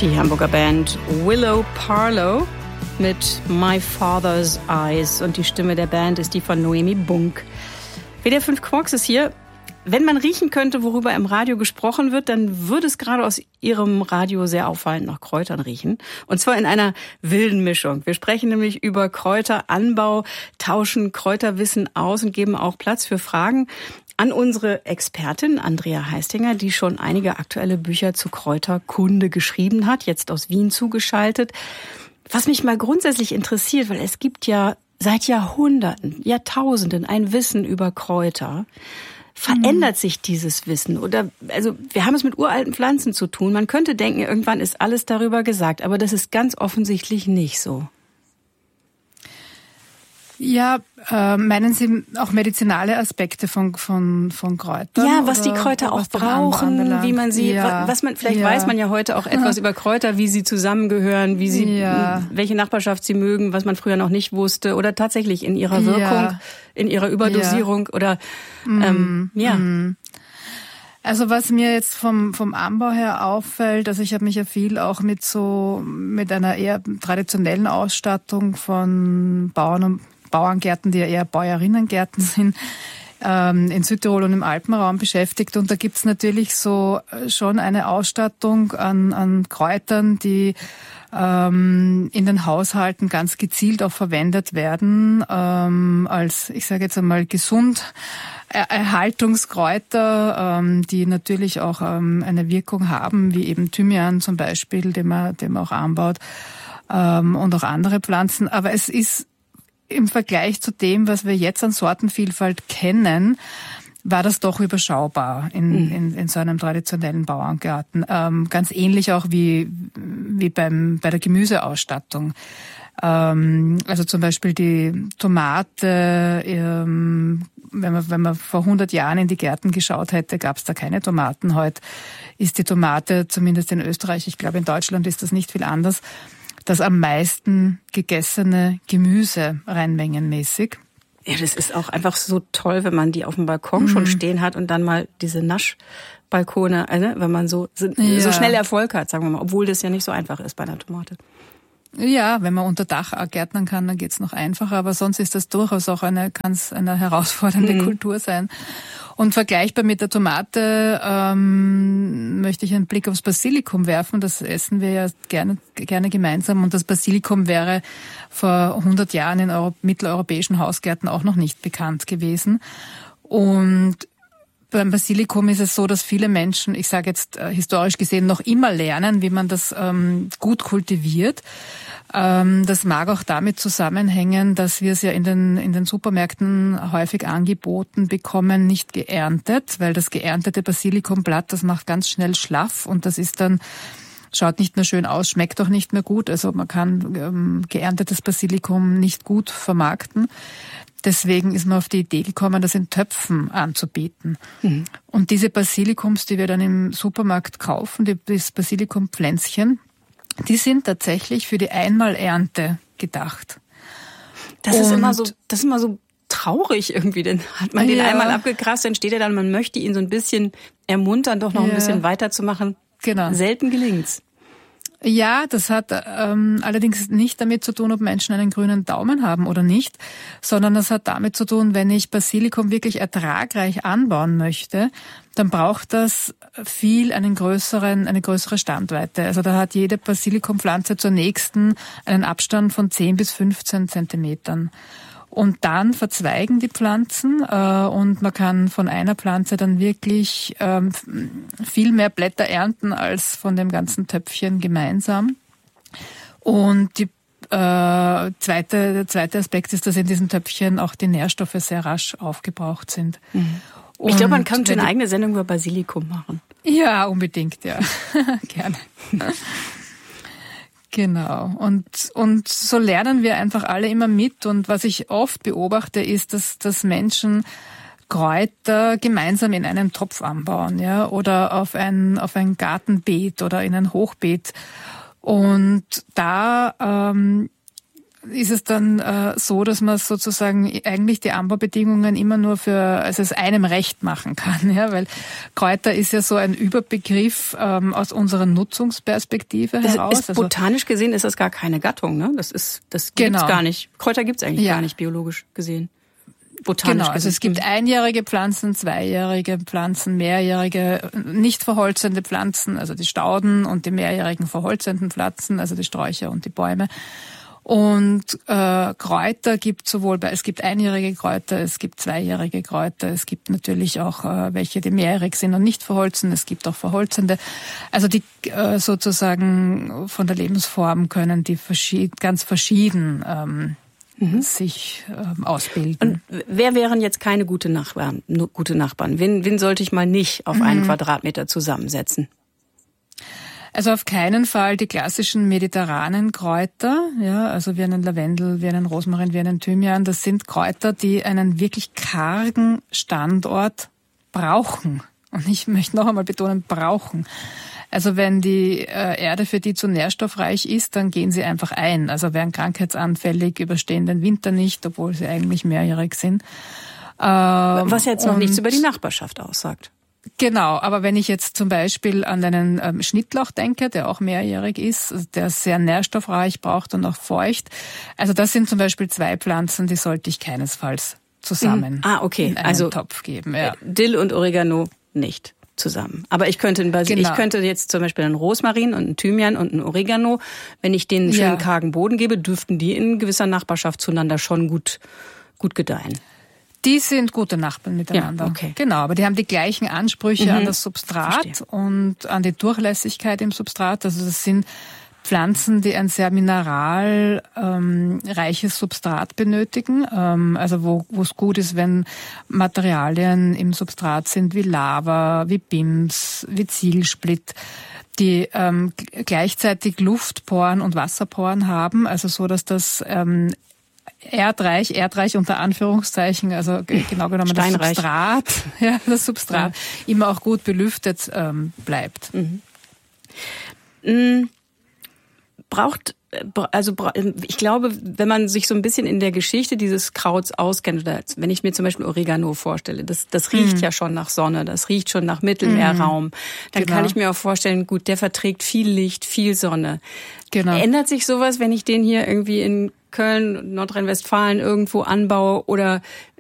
Die Hamburger Band Willow Parlow mit My Father's Eyes. Und die Stimme der Band ist die von Noemi Bunk. WDR 5 Quarks ist hier. Wenn man riechen könnte, worüber im Radio gesprochen wird, dann würde es gerade aus Ihrem Radio sehr auffallend nach Kräutern riechen. Und zwar in einer wilden Mischung. Wir sprechen nämlich über Kräuteranbau, tauschen Kräuterwissen aus und geben auch Platz für Fragen an unsere Expertin Andrea Heistinger, die schon einige aktuelle Bücher zu Kräuterkunde geschrieben hat, jetzt aus Wien zugeschaltet. Was mich mal grundsätzlich interessiert, weil es gibt ja seit Jahrhunderten, Jahrtausenden ein Wissen über Kräuter. Verändert sich dieses Wissen? Oder, also, wir haben es mit uralten Pflanzen zu tun. Man könnte denken, irgendwann ist alles darüber gesagt, aber das ist ganz offensichtlich nicht so. Ja, meinen Sie auch medizinale Aspekte von Kräutern? Ja, was die Kräuter auch brauchen, wie man sie, was man, vielleicht weiß man ja heute auch etwas über Kräuter, wie sie zusammengehören, wie sie, welche Nachbarschaft sie mögen, was man früher noch nicht wusste, oder tatsächlich in ihrer Wirkung, in ihrer Überdosierung, oder, Also was mir jetzt vom Anbau her auffällt, also ich habe mich ja viel auch mit einer eher traditionellen Ausstattung von Bauerngärten, die ja eher Bäuerinnengärten sind, in Südtirol und im Alpenraum beschäftigt. Und da gibt's natürlich so schon eine Ausstattung an Kräutern, die in den Haushalten ganz gezielt auch verwendet werden, als, ich sage jetzt einmal, gesund Erhaltungskräuter, die natürlich auch eine Wirkung haben, wie eben Thymian zum Beispiel, den man auch anbaut, und auch andere Pflanzen. Aber es ist im Vergleich zu dem, was wir jetzt an Sortenvielfalt kennen, war das doch überschaubar in so einem traditionellen Bauerngarten. Ganz ähnlich auch wie bei der Gemüseausstattung. Also zum Beispiel die Tomate, wenn man vor 100 Jahren in die Gärten geschaut hätte, gab es da keine Tomaten. Heute ist die Tomate, zumindest in Österreich, ich glaube in Deutschland ist das nicht viel anders, das am meisten gegessene Gemüse reinmengenmäßig. Ja, das ist auch einfach so toll, wenn man die auf dem Balkon schon stehen hat und dann mal diese Naschbalkone, wenn man so schnell Erfolg hat, sagen wir mal, obwohl das ja nicht so einfach ist bei einer Tomate. Ja, wenn man unter Dach gärtnern kann, dann geht's noch einfacher, aber sonst ist das durchaus auch kann es eine herausfordernde Kultur sein. Und vergleichbar mit der Tomate möchte ich einen Blick aufs Basilikum werfen. Das essen wir ja gerne gemeinsam. Und das Basilikum wäre vor 100 Jahren in mitteleuropäischen Hausgärten auch noch nicht bekannt gewesen. Und beim Basilikum ist es so, dass viele Menschen, ich sage jetzt historisch gesehen, noch immer lernen, wie man das gut kultiviert. Das mag auch damit zusammenhängen, dass wir es ja in den Supermärkten häufig angeboten bekommen, nicht geerntet, weil das geerntete Basilikumblatt, das macht ganz schnell schlaff und das ist dann, schaut nicht mehr schön aus, schmeckt auch nicht mehr gut. Also man kann geerntetes Basilikum nicht gut vermarkten. Deswegen ist man auf die Idee gekommen, das in Töpfen anzubieten. Und diese Basilikums, die wir dann im Supermarkt kaufen, das Basilikumpflänzchen, die sind tatsächlich für die Einmalernte gedacht. Das ist immer so traurig irgendwie, denn hat man den einmal abgegrast, dann steht er dann, man möchte ihn so ein bisschen ermuntern, doch noch ein bisschen weiterzumachen. Genau. Selten gelingt's. Ja, das hat allerdings nicht damit zu tun, ob Menschen einen grünen Daumen haben oder nicht, sondern das hat damit zu tun, wenn ich Basilikum wirklich ertragreich anbauen möchte, dann braucht das eine größere Standweite. Also da hat jede Basilikumpflanze zur nächsten einen Abstand von 10 bis 15 Zentimetern. Und dann verzweigen die Pflanzen und man kann von einer Pflanze dann wirklich viel mehr Blätter ernten als von dem ganzen Töpfchen gemeinsam. Und der zweite Aspekt ist, dass in diesen Töpfchen auch die Nährstoffe sehr rasch aufgebraucht sind. Ich glaube, man könnte eine eigene Sendung über Basilikum machen. Ja, unbedingt, ja. Gerne. Genau. Und so lernen wir einfach alle immer mit. Und was ich oft beobachte, ist, dass Menschen Kräuter gemeinsam in einen Topf anbauen, ja, oder auf ein Gartenbeet oder in ein Hochbeet. Und da ist es dann so, dass man sozusagen eigentlich die Anbaubedingungen immer nur es einem recht machen kann, ja, weil Kräuter ist ja so ein Überbegriff aus unserer Nutzungsperspektive heraus. Botanisch gesehen ist das gar keine Gattung, ne? Das gibt's gar nicht. Kräuter gibt's eigentlich gar nicht biologisch gesehen. Botanisch also es gibt einjährige Pflanzen, zweijährige Pflanzen, mehrjährige, nicht verholzende Pflanzen, also die Stauden, und die mehrjährigen verholzenden Pflanzen, also die Sträucher und die Bäume. Und Kräuter es gibt einjährige Kräuter, es gibt zweijährige Kräuter, es gibt natürlich auch welche, die mehrjährig sind und nicht verholzen, es gibt auch verholzende. Also die sozusagen von der Lebensform können die ganz verschieden sich ausbilden. Und wer wären jetzt keine gute Nachbarn? Wen sollte ich mal nicht auf einen Quadratmeter zusammensetzen? Also auf keinen Fall die klassischen mediterranen Kräuter, ja, also wie einen Lavendel, wie einen Rosmarin, wie einen Thymian. Das sind Kräuter, die einen wirklich kargen Standort brauchen. Und ich möchte noch einmal betonen, brauchen. Also wenn die Erde für die zu nährstoffreich ist, dann gehen sie einfach ein. Also werden krankheitsanfällig, überstehen den Winter nicht, obwohl sie eigentlich mehrjährig sind. Was jetzt noch nichts über die Nachbarschaft aussagt. Genau, aber wenn ich jetzt zum Beispiel an einen Schnittlauch denke, der auch mehrjährig ist, der sehr nährstoffreich braucht und auch feucht. Also das sind zum Beispiel zwei Pflanzen, die sollte ich keinesfalls zusammen in einen Topf geben. Ja. Dill und Oregano nicht zusammen. Aber ich könnte jetzt zum Beispiel einen Rosmarin und einen Thymian und einen Oregano, wenn ich denen einen schönen kargen Boden gebe, dürften die in gewisser Nachbarschaft zueinander schon gut gedeihen. Die sind gute Nachbarn miteinander. Ja, okay. Genau, aber die haben die gleichen Ansprüche an das Substrat und an die Durchlässigkeit im Substrat. Also das sind Pflanzen, die ein sehr mineralreiches Substrat benötigen. Also wo es gut ist, wenn Materialien im Substrat sind wie Lava, wie Bims, wie Ziegelsplitt, die gleichzeitig Luftporen und Wasserporen haben. Also so, dass das erdreich unter Anführungszeichen, also genau genommen das Substrat immer auch gut belüftet bleibt. Ich glaube, wenn man sich so ein bisschen in der Geschichte dieses Krauts auskennt, oder wenn ich mir zum Beispiel Oregano vorstelle, das riecht ja schon nach Sonne, das riecht schon nach Mittelmeerraum, dann kann ich mir auch vorstellen, gut, der verträgt viel Licht, viel Sonne. Genau. Ändert sich sowas, wenn ich den hier irgendwie in Köln, Nordrhein-Westfalen irgendwo anbaue, oder